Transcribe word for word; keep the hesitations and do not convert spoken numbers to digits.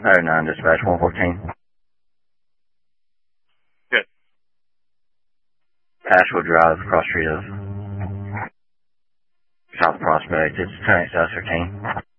oh nine, dispatch one fourteen. Good. Ashwood Drive, cross street of South Prospect. It's ten eight South thirteen.